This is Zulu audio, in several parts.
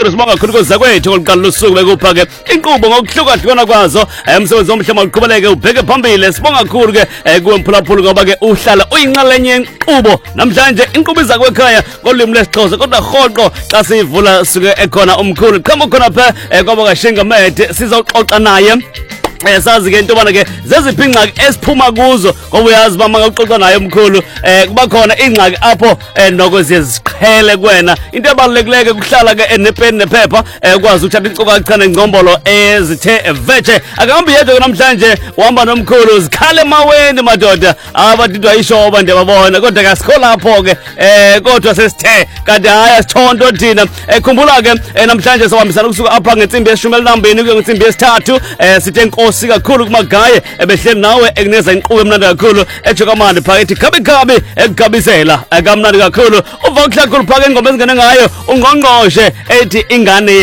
mkhulu sibonga kakhulu koza kwethu ngoliqala losuku bekupha ke inkqubo ngokuhlukahlukana kwazo umsebenzi omhlaba uqhubeleke ubheke phambili sibonga kakhulu ke kuwe mphulaphula ngoba ke uhlala uyinxalenye yenkqubo namhlanje inkqubo iza kwekhaya ngolimi lesixhosa kodwa rhoqo xa siyivula suke ekhona umkhulu qhamuka khona pha kwaba kaShenga Mede sizoxoxa naye sazi ke intobana ke zeziphi ingxaki esiphuma kuzo ngoba uyazi bama ngokuxoxa naye umkhulu kuba khona ingxaki apho noko ziziqhele kuwena into ebalulekileke kuhlala ke nepeni nephepha ukwazi ukuthatha icokachana ingcombolo ezithe vetshe akahambi yedwa ke namhlanje uhamba nomkhulu zikhale maweni madoda abadidwa ishoba nje babona kodwa ke asikho lapho ke kodwa sesithe kanti haya sithonto thina khumbula ke namhlanje sawambisana kusuka apha ngensimbi ye12 kuye ngensimbi ye3 sithe Nkosi kakhulu kumagaye ebehleli nawe ekuneza inqubo emnandi kakhulu ejokamani phakathi gabi ekugabisela akamnandi kakhulu uva ukuhlakhulu phaka ingoma ezingene ngayo ungqongqoshe ethi ingane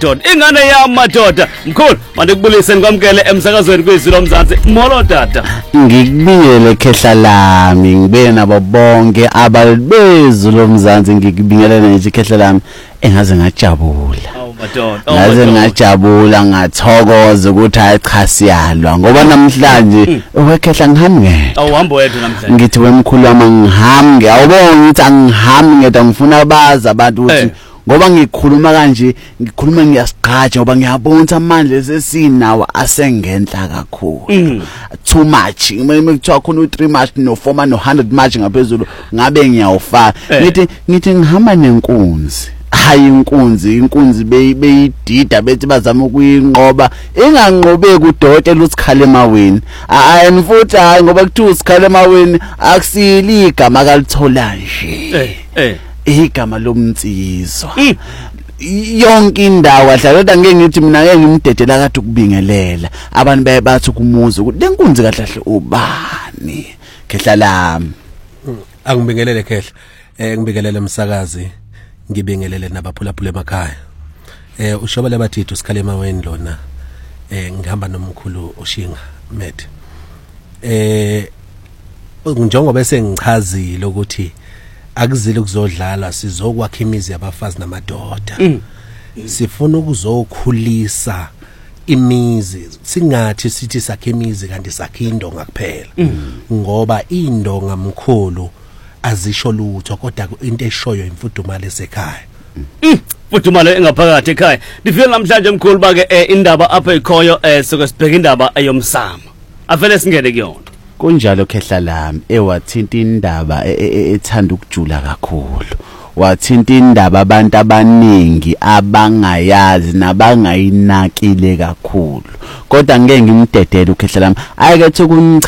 yamadoda mkhulu manje kubulise nikwamkele emsakazweni kwezilo Mzansi molo tata ngikubiyele khehla lami ngibe nabo bonke abalibezulu Mzansi ngikubingelele nje khehla lami engaze ngajabula ngaze ngajabula ngathokoza ukuthi cha siyalwa ngoba namhlanje wekhehla ngihambi awuhambo wethu namhlanje ngithi wemkhulu wami ngihambi awubona ukuthi angihambi ngeda ngifuna baza abantu ukuthi ngoba ngikhuluma kanje ngikhuluma ngiyasiqhatsha ngoba ngiyabona amandla sesinawo asengenhla kakhulu too much ngikuthiwa khona u3 much no 4 much no 100 much ngaphezulu ngabe ngiyawufaka ngithi ngihamba nenkunzi hayi inkunzi beyidida bethi bazama ukuyinqoba inganqobeki udokotela usikhale emaweni and futhi hayi ngoba kuthiwa usikhale emaweni akusili igama kalithola nje igama lomnsizwa yonke indawo ahlalela ngeke ngithi mina ngeke ngimdedela kade ukubingelela abantu bayabathi kumuzi ukuthi lenkunzi kahle ubani khehla lami angibingelele khehla ngibingelele umsakazi ngibingelele nabaphulaphula emakhaya ushobele bathithu sikhale emaweni lona ngihamba nomkhulu uShenga Mede njengoba bese ngichazile ukuthi akuzile ukuzodlala sizokwakha imizi yabafazi namadoda sifuna ukuzokhulisa imizi singathi sithi sakhe imizi kanti sakhe indonga kuphela ngoba indonga mkhulu azisho lutho kodwa into eshoyo imfudumalo esekhaya Futhumalo engaphakathi ekhaya ndifike namhlanje mkhulu ba ke indaba apha ikhoyo soke sibheka indaba eyomsamo avele singene kuyona kunjalo khehla lami ewathinta indaba ethanda ukujula kakhulu wathinta indaba abantu abaningi abangayazi nabangayinakile kakhulu kodwa ngeke ngimdedele ukhehla lami ayekethe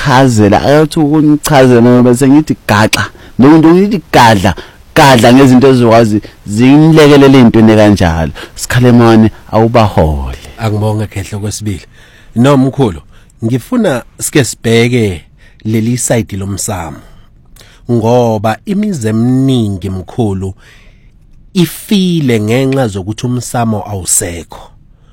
ukunichazela bese ngithi gaxa nomuntu ngithi gadla ngezinto ezokwazi zimlekelele into nekanjalo sikhalemane awubahole angibonge khehla kwesibili nomkhulu ngifuna sike sibheke leli side lomsamo ngoba imize eminingi mkhulu ifile ngenxa zokuthi umsamo awusekho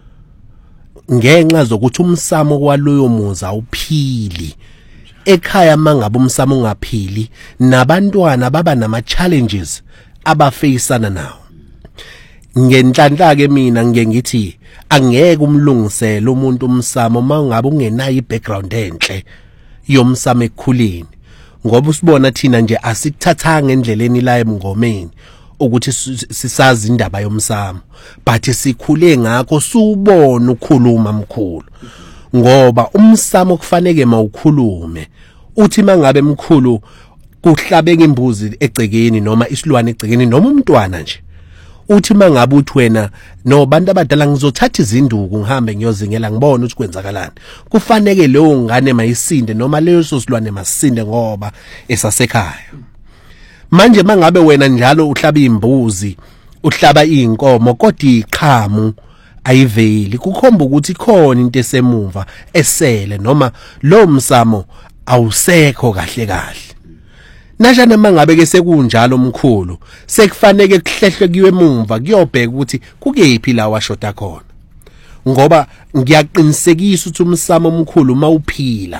ngenxa zokuthi umsamo kwaloyo muzi awuphili ekhaya mangabe umsamo ungaphili nabantwana baba nama challenges abafeyisana nawo ngenhlanhla ke mina ngeke ngithi angeke umlungisele umuntu umsamo mangabe ungenayo ibackground enhle yomsamo ekukhuleni ngoba usibona thina nje asikuthathanga endleleni la emngomeni ukuthi sisazi indaba yomsamo but sikhule ngakho subona ukukhuluma mkhulu ngoba umsamo kufanele mawukhulume uthi mangabe mkhulu kuhlabeka imbuzi egcekeni noma isilwane egcekeni noma umntwana nje uthi mangabe uthi wena no bantu abadala ngizothatha izinduku ngihambe ngiyozingela ngibone ukuthi kwenzakalani kufanele leyo ngane mayisinde noma leyo sosilwane masinde ngoba esasekhaya manje mangabe wena njalo uhlaba imbuzi uhlaba inkomo kodwa iqhamu ayiveli kukhomba ukuthi khona into esemuva esele noma lo msamo awusekho kahle najana mangabe ke sekunjalo mkhulu sekufanele kuhlehlwe kuyiwe emumva kuyobheka ukuthi kukephi la washoda khona ngoba ngiyaqinisekisa ukuthi umsamo omkhulu mawuphila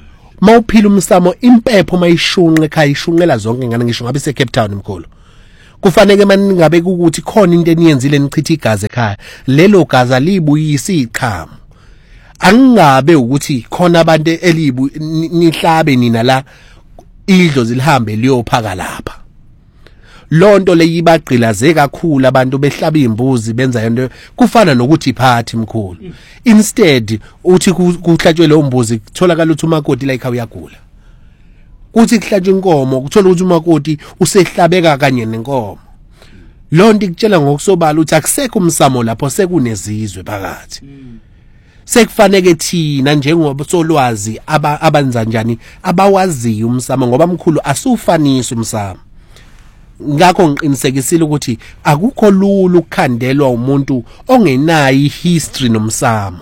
umsamo impepho mayishunqe ekhaya ishunqela zonke ngane ngisho ngabe se Cape Town mkhulu kufanele maningabe ukuthi khona into eniyenzile nichitha igazi ekhaya lelo gazi alibuyisa ichamo angabe ukuthi khona abantu elibu nihlabe nina la idlozi lihambe liyophaka lapha lonto leyibagqilaze kakhulu abantu behlaba imbuzi benza into kufana nokuthi iphathi mkhulu instead uthi kuhlatshwe lo mbuzi kutholakala ukuthi umakoti la ekhaya uyagula kuthi kuhlatshwe inkomo kuthola ukuthi umakoti usehlabeka kanye nenkomo lonto ikutshela ngokusobala ukuthi akusekho umsamo lapho sekunezizwe phakathi sekufanele thina njengoba solwazi abenza njani abawaziyo umsamo ngoba mkhulu asufanisa umsamo ngakho ngiqinisekisile ukuthi akukho lula ukukhandelwa umuntu ongenayo ihistory nomsamo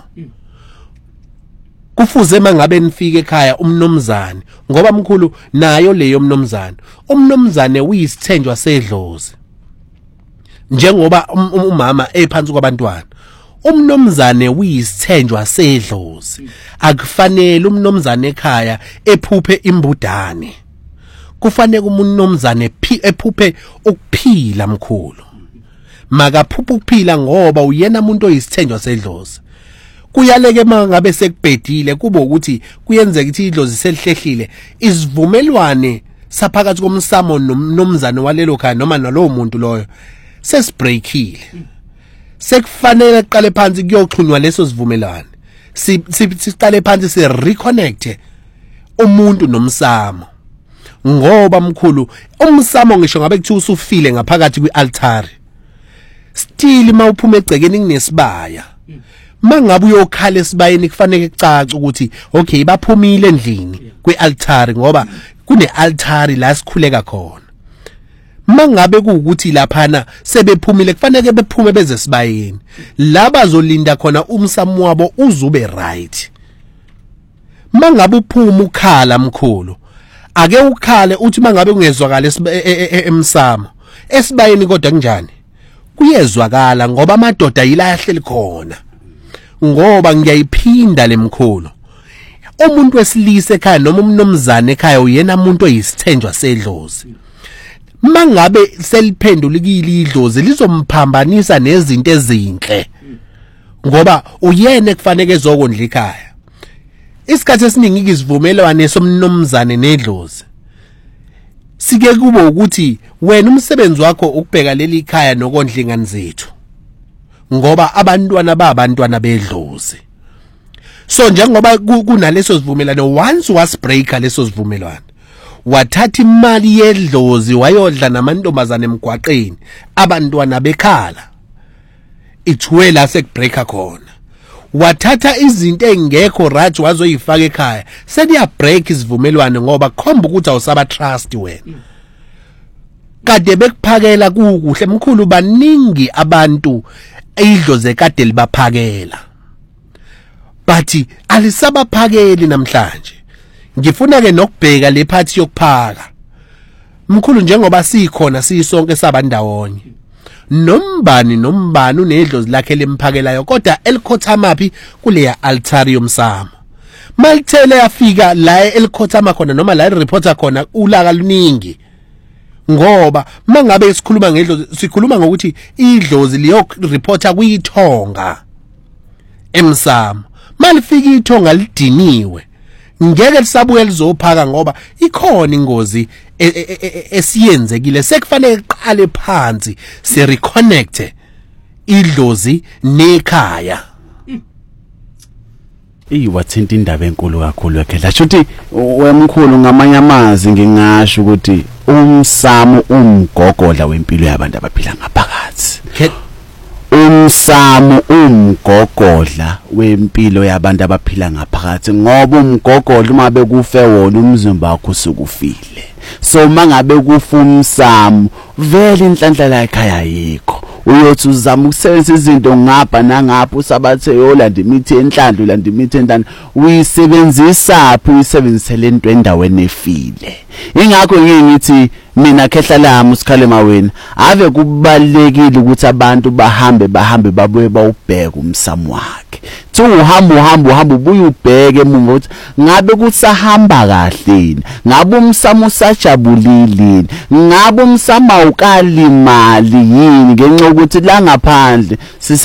kufuze mangabe nifike ekhaya umnomzane ngoba mkhulu nayo leyo umnomzane uyisithenjwa sedlozi njengoba umama ephansi kwabantwana umnomzane uyisithenjwa sedlozi akufanele umnomzane ekhaya ephuphe imbudane kufanele umnomzane ephuphe ukuphila mkhulu makaphupha ukuphila ngoba uyena umuntu oyisithenjwa sedlozi kuyaleke mangabe sekubhedile kube ukuthi kuyenzeka ukuthi idlozi selihlehlile isivumelwane saphakathi komsamo nomnomzane walelo khaya noma nalowo muntu loyo sesibreakile sekufanele aqale phansi kuyoxhunywa leso sivumelwane siqale phansi si reconnect umuntu nomsamo ngoba mkhulu umsamo ngisho ngabe kuthi usufile ngaphakathi kwialtar still mawuphuma egcekeni kunesibaya mangabe uyokhala esibayeni kufanele kucace ukuthi okay baphumile endlini kwialtar ngoba kunealtar la sikhuleka khona mangabe kuukuthi laphana sebephumile kufanele bephume beze sibayeni la bazolinda khona umsamo wabo uzube right mangabe uphuma ukhala mkhulu ake ukhale uthi mangabe ungezwakala emsamo esibayeni kodwa kunjani kuyezwakala ngoba amadoda yilahle likhona ngoba ngiyayiphinda lemkhulu umuntu wesilisa ekhaya noma umnomzane ekhaya uyena umuntu oyisithenjwa sedlozi mangabe seliphendulekile idlozi lizomphambanisa nezinto ezinhle ngoba uyena ekufanele ezokondla ekhaya isikhathi esiningi izivumelwane somnomzane nedlozi sike kube ukuthi wena umsebenzi wakho ukubheka leli khaya nokondla ingane zethu ngoba abantwana babantwana bedlozi so njengoba kunaleso sivumelane once wasbreaka leso sivumelwane wathatha imali yedlozi wayodla namantombazane emgwaqeni abantwana bekhala ithuwe la sekubreaka khona wathatha izinto engekho right wazoyifaka ekhaya seniya break isivumelwane ngoba khomba ukuthi awusaba trust wena kade bekuphakela kuhle mkhulu baningi abantu idlozi kade libaphakela but alisabaphakeli namhlanje ngifuna ke nokubheka le phathi yokuphaka mkhulu njengoba sikhona sisonke sabandawonye nombani unedlozi lakhe lemphakelayo kodwa elikhothamapi kuleya altar yomsamo malithele yafika la elikhothama khona noma la reporter khona ulaka luningi ngoba mangabe sikhuluma ngedlozi sikhuluma ngokuthi idlozi liyo reporter kuyithonga emsamo malifika ithonga lidiniwe ngeke lisabuye lizophaka ngoba ikhona ingozi esiyenzekile sekufanele iqale phansi se reconnect idlozi nekhaya wathinta indaba enkulu kakhulu ekhela shuthi wemkhulu ngamanye amazi ngingasho ukuthi umsamo umgogodla wempilo yabantu abaphila ngaphakathi umsamo umgogodla wempilo yabantu abaphila ngaphakathi ngoba umgogodla uma bekufe wona umzimba wakho usukufile so mangabe kufa umsamo vele inhlanhla ekhaya yikho uyothi uzama ukusebenzisa izinto ngapha nangapha usabathe yolanda imithi enhlanhla ulanda imithi entana uyisebenzisa phi uyisebenzisele into endaweni efile ingakho ngithi mina khehla lami usikhale mawena ave kubalekile ukuthi abantu bahambe babuye bawubheka umsamo wakhe thi uhamba ubuye ubheke emuva ukuthi ngabe kusahamba kahle ngabe umsamo usajabulile ngabe umsamo awukalimali yini ngenxa ukuthi la ngaphandle